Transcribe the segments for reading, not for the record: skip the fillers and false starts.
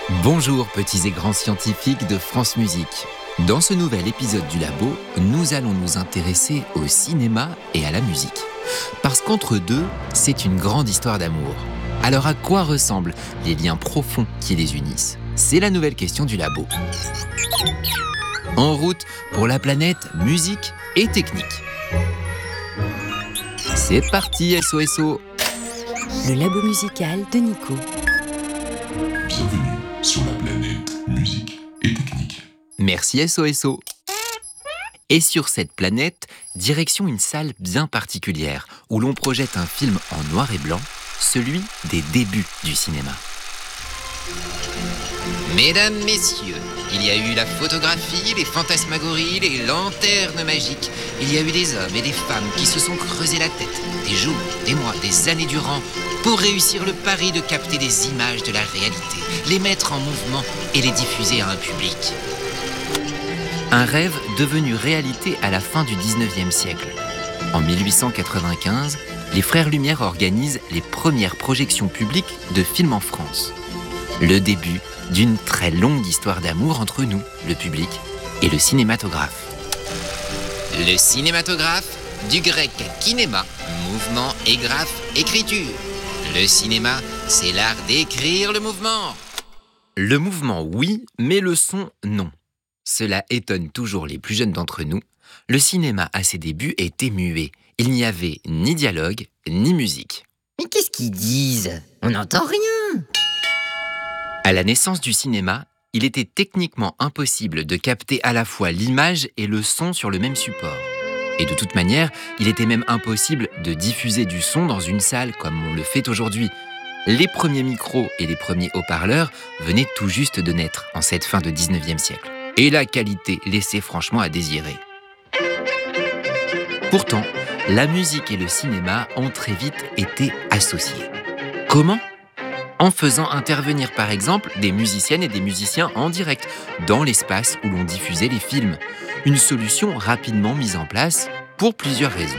Bonjour petits et grands scientifiques de France Musique. Dans ce nouvel épisode du Labo, nous allons nous intéresser au cinéma et à la musique. Parce qu'entre deux, c'est une grande histoire d'amour. Alors à quoi ressemblent les liens profonds qui les unissent? C'est la nouvelle question du Labo. En route pour la planète musique et technique. C'est parti SOSO. Le Labo musical de Nico. Bienvenue sur la planète musique et technique. Merci SOSO. Et sur cette planète, direction une salle bien particulière où l'on projette un film en noir et blanc, celui des débuts du cinéma. Mesdames, messieurs, il y a eu la photographie, les fantasmagories, les lanternes magiques. Il y a eu des hommes et des femmes qui se sont creusés la tête, des jours, des mois, des années durant, pour réussir le pari de capter des images de la réalité, les mettre en mouvement et les diffuser à un public. Un rêve devenu réalité à la fin du 19e siècle. En 1895, les Frères Lumière organisent les premières projections publiques de films en France. Le début d'une très longue histoire d'amour entre nous, le public, et le cinématographe. Le cinématographe, du grec kinéma, mouvement et graphe, écriture. Le cinéma, c'est l'art d'écrire le mouvement. Le mouvement, oui, mais le son, non. Cela étonne toujours les plus jeunes d'entre nous. Le cinéma, à ses débuts, était muet. Il n'y avait ni dialogue, ni musique. Mais qu'est-ce qu'ils disent? On n'entend rien. À la naissance du cinéma, il était techniquement impossible de capter à la fois l'image et le son sur le même support. Et de toute manière, il était même impossible de diffuser du son dans une salle comme on le fait aujourd'hui. Les premiers micros et les premiers haut-parleurs venaient tout juste de naître en cette fin de 19e siècle. Et la qualité laissait franchement à désirer. Pourtant, la musique et le cinéma ont très vite été associés. Comment ? En faisant intervenir par exemple des musiciennes et des musiciens en direct dans l'espace où l'on diffusait les films. Une solution rapidement mise en place pour plusieurs raisons.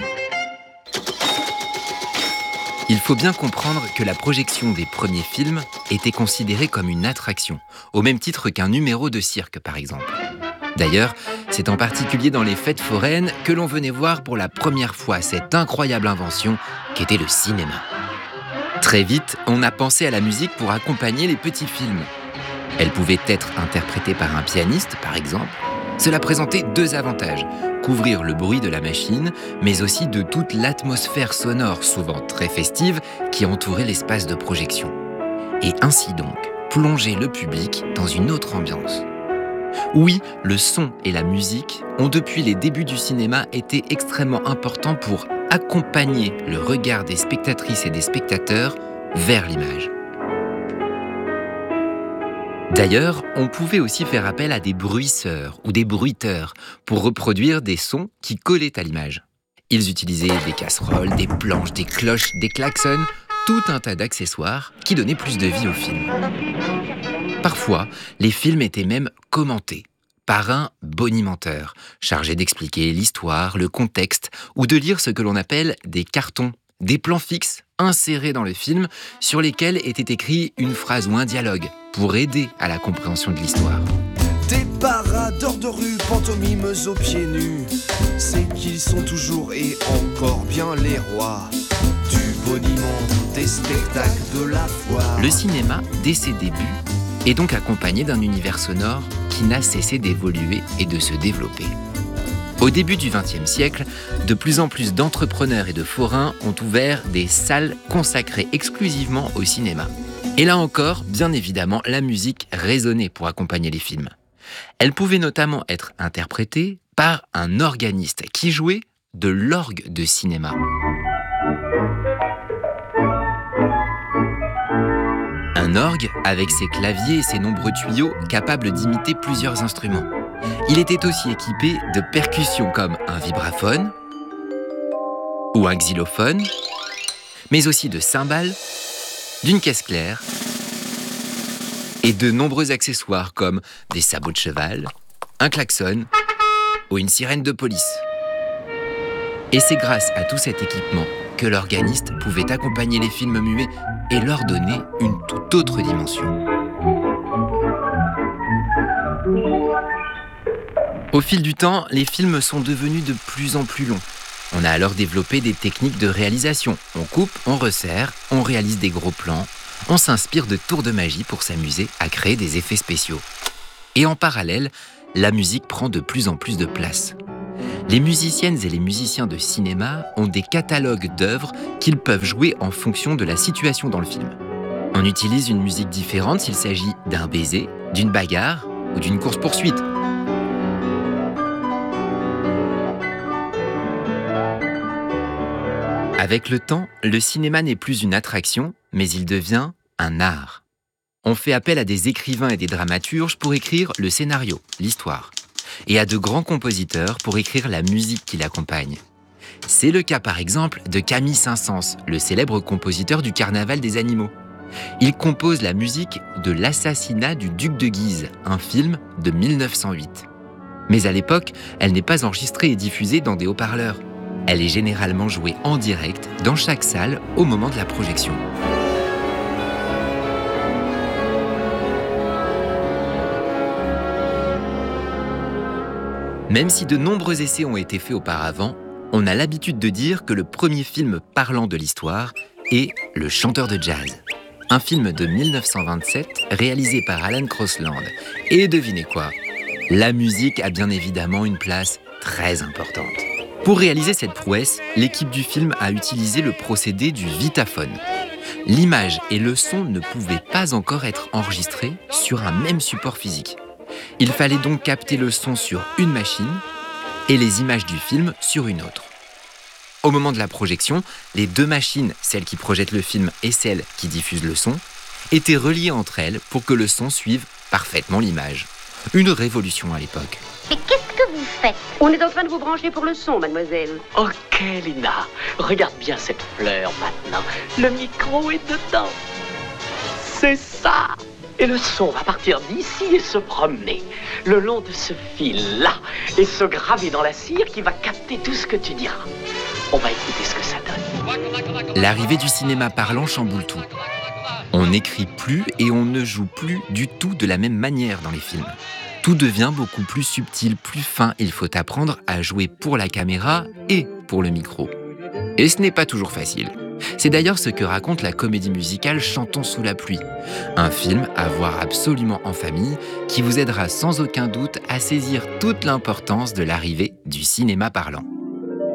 Il faut bien comprendre que la projection des premiers films était considérée comme une attraction, au même titre qu'un numéro de cirque par exemple. D'ailleurs, c'est en particulier dans les fêtes foraines que l'on venait voir pour la première fois cette incroyable invention qu'était le cinéma. Très vite, on a pensé à la musique pour accompagner les petits films. Elle pouvait être interprétée par un pianiste, par exemple. Cela présentait deux avantages, couvrir le bruit de la machine, mais aussi de toute l'atmosphère sonore, souvent très festive, qui entourait l'espace de projection. Et ainsi donc, plonger le public dans une autre ambiance. Oui, le son et la musique ont depuis les débuts du cinéma été extrêmement importants pour accompagner le regard des spectatrices et des spectateurs vers l'image. D'ailleurs, on pouvait aussi faire appel à des bruisseurs ou des bruiteurs pour reproduire des sons qui collaient à l'image. Ils utilisaient des casseroles, des planches, des cloches, des klaxons, tout un tas d'accessoires qui donnaient plus de vie au film. Parfois, les films étaient même commentés par un bonimenteur, chargé d'expliquer l'histoire, le contexte, ou de lire ce que l'on appelle des cartons, des plans fixes insérés dans le film sur lesquels était écrit une phrase ou un dialogue pour aider à la compréhension de l'histoire. Des paradors de rue, pantomimes aux pieds nus, c'est qu'ils sont toujours et encore bien les rois du boniment des spectacles de la foire. Le cinéma, dès ses débuts, est donc accompagné d'un univers sonore qui n'a cessé d'évoluer et de se développer. Au début du XXe siècle, de plus en plus d'entrepreneurs et de forains ont ouvert des salles consacrées exclusivement au cinéma. Et là encore, bien évidemment, la musique résonnait pour accompagner les films. Elle pouvait notamment être interprétée par un organiste qui jouait de l'orgue de cinéma. Un orgue avec ses claviers et ses nombreux tuyaux capables d'imiter plusieurs instruments. Il était aussi équipé de percussions comme un vibraphone ou un xylophone, mais aussi de cymbales, d'une caisse claire et de nombreux accessoires comme des sabots de cheval, un klaxon ou une sirène de police. Et c'est grâce à tout cet équipement que l'organiste pouvait accompagner les films muets et leur donner une toute autre dimension. Au fil du temps, les films sont devenus de plus en plus longs. On a alors développé des techniques de réalisation. On coupe, on resserre, on réalise des gros plans, on s'inspire de tours de magie pour s'amuser à créer des effets spéciaux. Et en parallèle, la musique prend de plus en plus de place. Les musiciennes et les musiciens de cinéma ont des catalogues d'œuvres qu'ils peuvent jouer en fonction de la situation dans le film. On utilise une musique différente s'il s'agit d'un baiser, d'une bagarre ou d'une course-poursuite. Avec le temps, le cinéma n'est plus une attraction, mais il devient un art. On fait appel à des écrivains et des dramaturges pour écrire le scénario, l'histoire, et à de grands compositeurs pour écrire la musique qui l'accompagne. C'est le cas par exemple de Camille Saint-Saëns, le célèbre compositeur du Carnaval des animaux. Il compose la musique de L'assassinat du duc de Guise, un film de 1908. Mais à l'époque, elle n'est pas enregistrée et diffusée dans des haut-parleurs. Elle est généralement jouée en direct dans chaque salle au moment de la projection. Même si de nombreux essais ont été faits auparavant, on a l'habitude de dire que le premier film parlant de l'histoire est Le chanteur de jazz. Un film de 1927 réalisé par Alan Crosland. Et devinez quoi ? La musique a bien évidemment une place très importante. Pour réaliser cette prouesse, l'équipe du film a utilisé le procédé du vitaphone. L'image et le son ne pouvaient pas encore être enregistrés sur un même support physique. Il fallait donc capter le son sur une machine et les images du film sur une autre. Au moment de la projection, les deux machines, celle qui projette le film et celle qui diffuse le son, étaient reliées entre elles pour que le son suive parfaitement l'image. Une révolution à l'époque. Mais qu'est-ce que vous faites? On est en train de vous brancher pour le son, mademoiselle. Ok, Lina, regarde bien cette fleur maintenant. Le micro est dedans. C'est ça. Et le son va partir d'ici et se promener le long de ce fil-là et se graver dans la cire qui va capter tout ce que tu diras. On va écouter ce que ça donne. L'arrivée du cinéma parlant chamboule tout. On n'écrit plus et on ne joue plus du tout de la même manière dans les films. Tout devient beaucoup plus subtil, plus fin. Il faut apprendre à jouer pour la caméra et pour le micro. Et ce n'est pas toujours facile. C'est d'ailleurs ce que raconte la comédie musicale Chantons sous la pluie. Un film à voir absolument en famille qui vous aidera sans aucun doute à saisir toute l'importance de l'arrivée du cinéma parlant.